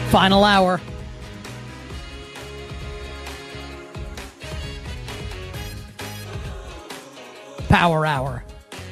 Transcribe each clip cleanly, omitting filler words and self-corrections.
Final hour. Power hour.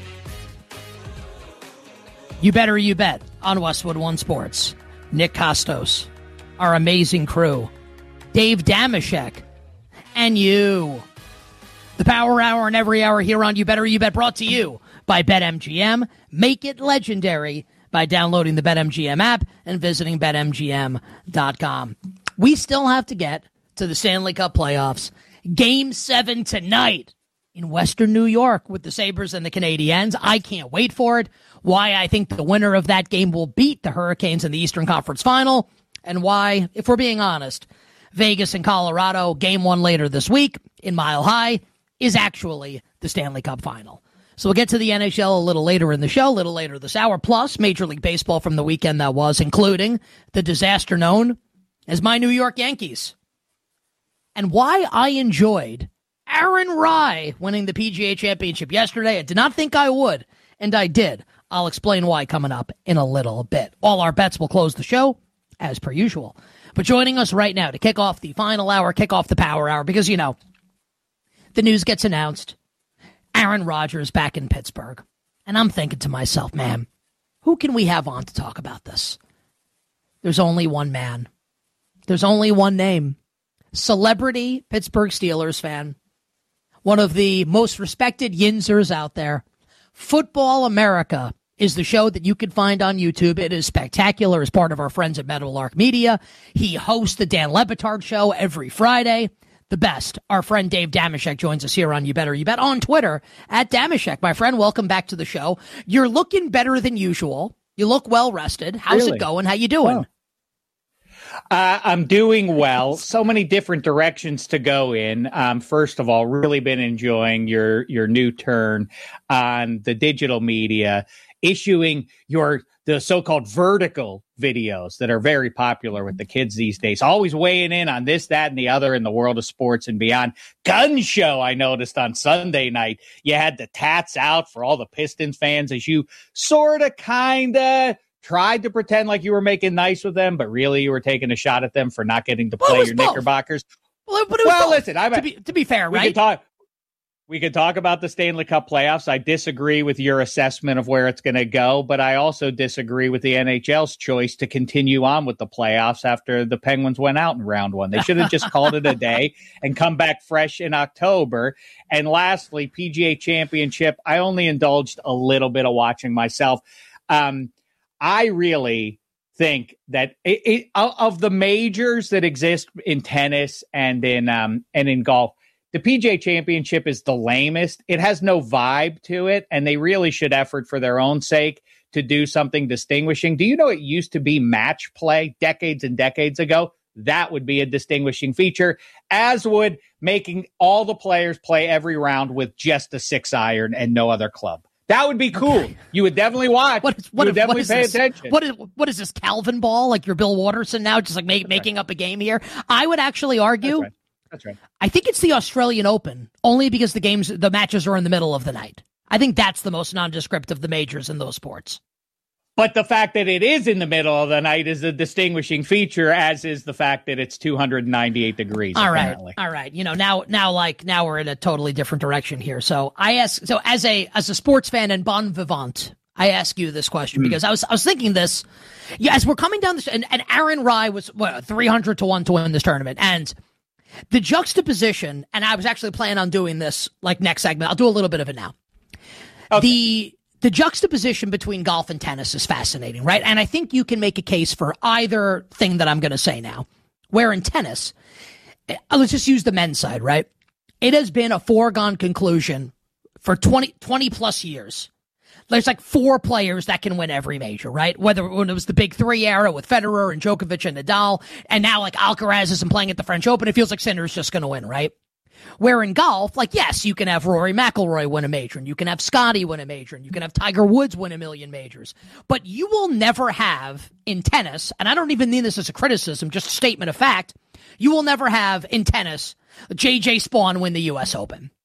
You better you bet on Westwood One Sports. Nick Kostos, our amazing crew, Dave Damashek, and you. The Power Hour and every hour here on You Better You Bet, brought to you by BetMGM. Make it legendary by downloading the BetMGM app and visiting BetMGM.com. We still have to get to the Stanley Cup playoffs. Game 7 tonight in Western New York with the Sabres and the Canadiens. I can't wait for it. Why I think the winner of that game will beat the Hurricanes in the Eastern Conference Final, and why, if we're being honest, Vegas and Colorado, Game 1 later this week in Mile High, is actually the Stanley Cup Final. So we'll get to the NHL a little later in the show, a little later this hour, plus Major League Baseball from the weekend that was, including the disaster known as my New York Yankees. And why I enjoyed Aaron Rai winning the PGA Championship yesterday. I did not think I would, and I did. I'll explain why coming up in a little bit. All our bets will close the show, as per usual. But joining us right now to kick off the final hour, kick off the power hour, because, you know, the news gets announced. Aaron Rodgers back in Pittsburgh. And I'm thinking to myself, man, who can we have on to talk about this? There's only one man. There's only one name. Celebrity Pittsburgh Steelers fan. One of the most respected Yinzers out there. Football America is the show that you can find on YouTube. It is spectacular as part of our friends at Meadowlark Media. He hosts the Dan Le Batard Show every Friday. The best. Our friend Dave Damashek joins us here on You Better You Bet on Twitter at Damashek. My friend, welcome back to the show. You're looking better than usual. You look well rested. How's it going? How you doing? I'm doing well. So many different directions to go in. First of all, really been enjoying your new turn on the digital media, issuing the so-called vertical videos that are very popular with the kids these days, always weighing in on this, that, and the other in the world of sports and beyond. Gun show, I noticed on Sunday night, you had the tats out for all the Pistons fans as you sort of, kind of tried to pretend like you were making nice with them, but really you were taking a shot at them for not getting to play your both. Knickerbockers. Well, listen, to be fair, right? We could talk about the Stanley Cup playoffs. I disagree with your assessment of where it's going to go, but I also disagree with the NHL's choice to continue on with the playoffs after the Penguins went out in round one. They should have just called it a day and come back fresh in October. And lastly, PGA Championship, I only indulged a little bit of watching myself. I really think that of the majors that exist in tennis and in golf, the PGA Championship is the lamest. It has no vibe to it, and they really should effort for their own sake to do something distinguishing. Do you know it used to be match play decades and decades ago? That would be a distinguishing feature, as would making all the players play every round with just a 6-iron and no other club. That would be cool. Okay. You would definitely watch. You would definitely pay attention. What is this, Calvin Ball? Like you're Bill Watterson now, just like making up a game here? I would actually argue. That's right. I think it's the Australian Open, only because the matches are in the middle of the night. I think that's the most nondescript of the majors in those sports. But the fact that it is in the middle of the night is a distinguishing feature, as is the fact that it's 298 degrees. All apparently. Right. You know, now we're in a totally different direction here. So as a sports fan and bon vivant, I ask you this question because I was thinking this. Yeah, as we're coming down this, and Aaron Rai was 300 to 1 to win this tournament, and the juxtaposition, and I was actually planning on doing this like next segment. I'll do a little bit of it now. Okay. The juxtaposition between golf and tennis is fascinating, right? And I think you can make a case for either thing that I'm going to say now. Where in tennis, let's just use the men's side, right? It has been a foregone conclusion for 20 plus years. There's like 4 players that can win every major, right? When it was the big 3 era with Federer and Djokovic and Nadal, and now like Alcaraz isn't playing at the French Open, it feels like Sinner's just going to win, right? Where in golf, like, yes, you can have Rory McIlroy win a major, and you can have Scotty win a major, and you can have Tiger Woods win a million majors. But you will never have in tennis, and I don't even mean this as a criticism, just a statement of fact, you will never have in tennis J.J. Spawn win the U.S. Open.